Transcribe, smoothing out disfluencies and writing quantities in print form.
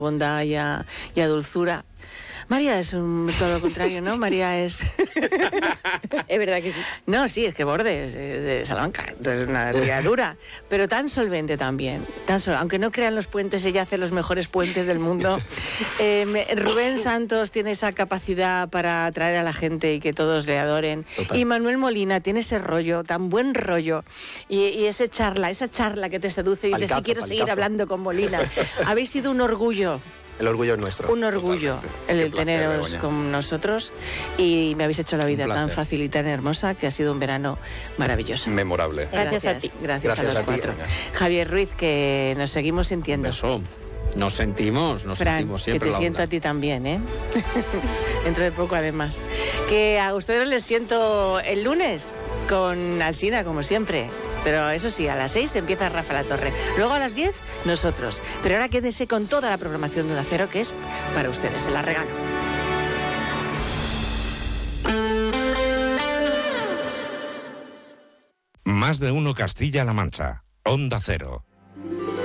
bondad y a dulzura. María es todo lo contrario, ¿no? María es... Es verdad que sí. No, sí, es que Borde es de Salamanca, es una tía dura, pero tan solvente también. Aunque no crean los puentes, ella hace los mejores puentes del mundo. Rubén Santos tiene esa capacidad para atraer a la gente y que todos le adoren. Total. Y Manuel Molina tiene ese rollo, tan buen rollo, y esa charla que te seduce y dices, Palicazo, sí, quiero seguir palicazo. hablando con Molina. Habéis sido un orgullo. El orgullo es nuestro. Un orgullo el placer, teneros Begoña. con nosotros y me habéis hecho la vida Un tan placer. fácil y tan hermosa que ha sido un verano maravilloso. Memorable. Gracias a ti. Gracias a Gracias los a ti. cuatro. Javier Ruiz, que nos seguimos Un sintiendo. beso. Nos sentimos Fran, que siempre te la siento onda. a ti también, ¿eh? Dentro de poco, además. Que a ustedes les siento el lunes con Alsina, como siempre. Pero eso sí, a las 6 empieza Rafa La Torre. Luego a las 10, nosotros. Pero ahora quédese con toda la programación de Onda Cero, que es para ustedes. Se la regalo. Más de uno Castilla-La Mancha. Onda Cero.